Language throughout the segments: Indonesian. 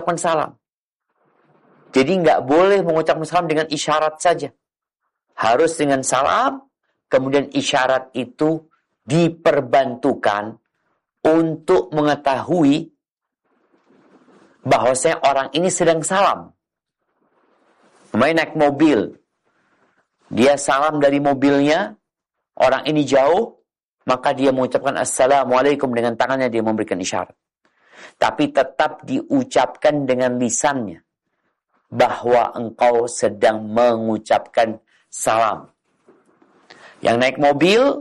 mengucapkan salam. Jadi nggak boleh mengucapkan salam dengan isyarat saja. Harus dengan salam, kemudian isyarat itu diperbantukan untuk mengetahui bahwasanya orang ini sedang salam. Kemarin naik mobil, dia salam dari mobilnya, orang ini jauh, maka dia mengucapkan Assalamualaikum dengan tangannya, dia memberikan isyarat. Tapi tetap diucapkan dengan lisannya, bahwa engkau sedang mengucapkan salam. Yang naik mobil,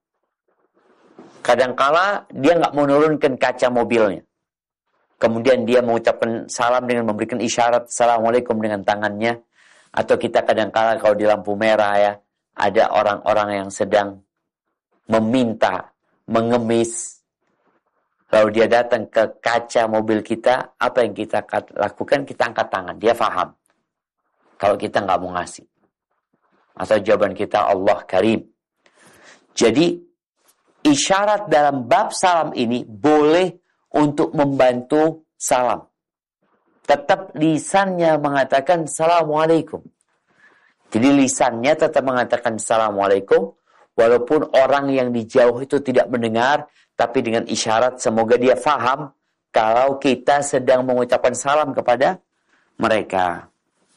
kadangkala dia nggak menurunkan kaca mobilnya. Kemudian dia mengucapkan salam dengan memberikan isyarat Assalamualaikum dengan tangannya. Atau kita kadangkala kalau di lampu merah ya, ada orang-orang yang sedang meminta, mengemis. Lalu dia datang ke kaca mobil kita, apa yang kita lakukan? Kita angkat tangan, dia faham. Kalau kita nggak mau ngasih. Atau jawaban kita Allah Karim. Jadi, isyarat dalam bab salam ini boleh untuk membantu salam. Tetap lisannya mengatakan Assalamualaikum. Jadi lisannya tetap mengatakan Assalamualaikum, walaupun orang yang di jauh itu tidak mendengar, tapi dengan isyarat semoga dia faham kalau kita sedang mengucapkan salam kepada mereka.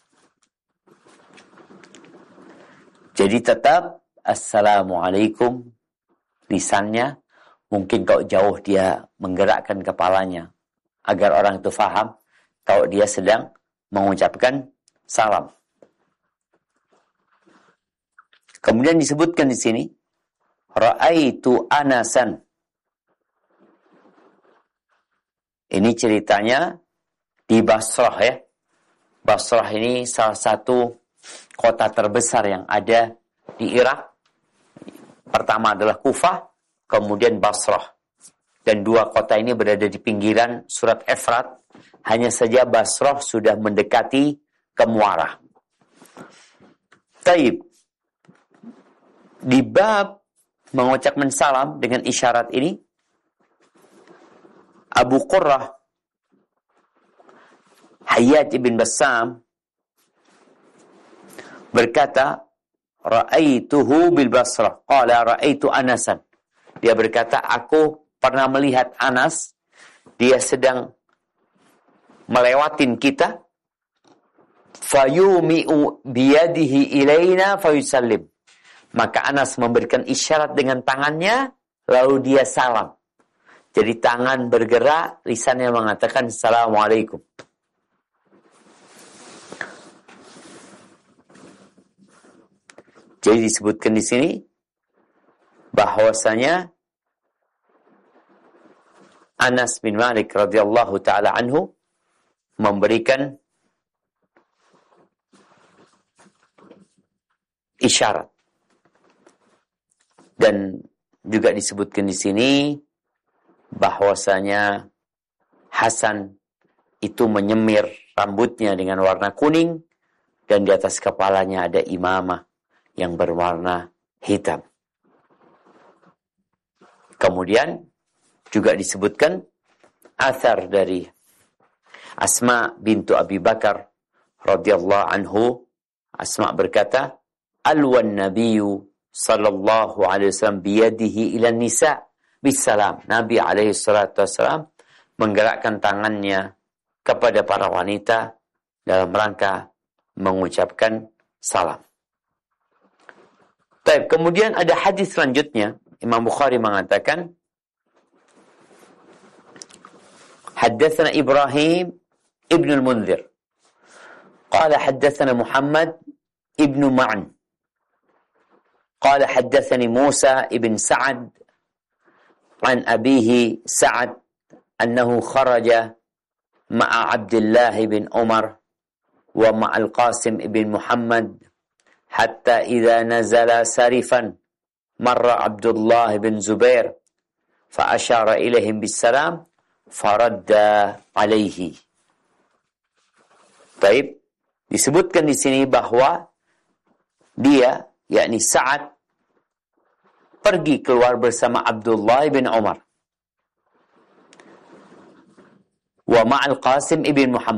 Jadi tetap Assalamualaikum lisannya. Mungkin kalau jauh dia menggerakkan kepalanya agar orang itu faham kalau dia sedang mengucapkan salam. Kemudian disebutkan di sini Ra'aitu Anasan. Ini ceritanya di Basrah ya. Basrah ini salah satu kota terbesar yang ada di Irak. Pertama adalah Kufah, kemudian Basrah. Dan dua kota ini berada di pinggiran Surat Efrat. Hanya saja Basrah sudah mendekati ke Muarah. Taib. Di bab mengucapkan salam dengan isyarat ini, Abu Qurrah Hayyat ibn Bassam berkata, Ra'aituhu bil Basrah. Qala ra'aitu Anasan. Dia berkata, aku pernah melihat Anas. Dia sedang melewatin kita. Fayumi'u biyadihi ilaina fayusallim. Maka Anas memberikan isyarat dengan tangannya, lalu dia salam. Jadi tangan bergerak, lisannya mengatakan Assalamualaikum. Jadi disebutkan di sini bahwasanya Anas bin Malik radhiyallahu taala anhu memberikan isyarat. Dan juga disebutkan di sini bahwasanya Hasan itu menyemir rambutnya dengan warna kuning dan di atas kepalanya ada imamah yang berwarna hitam. Kemudian juga disebutkan athar dari Asma bintu Abi Bakar radhiyallahu anhu. Asma berkata, alwan nabiyyu sallallahu alaihi wasallam biyadihi ila nisa bisalam. Nabi alaihi salatu wasallam menggerakkan tangannya kepada para wanita dalam rangka mengucapkan salam. Baik, kemudian ada hadis selanjutnya. Imam Bukhari mengatakan, Haddatsana Ibrahim ibn al-Munzir. Qala haddatsana Muhammad ibn Ma'an. Qala haddatsani Musa ibn Sa'ad an abihi Sa'ad annahu kharaja ma'a Abdullah ibn Umar wa ma'a al-Qasim ibn Muhammad hatta idza nazala sarifan marra Abdullah bin Zubair fa asyara ilaihim bisalam faradda alaihi. Baik, disebutkan di sini bahwa dia, yakni Sa'ad, pergi keluar bersama Abdullah bin Umar wa ma'al Qasim ibn Muhammad.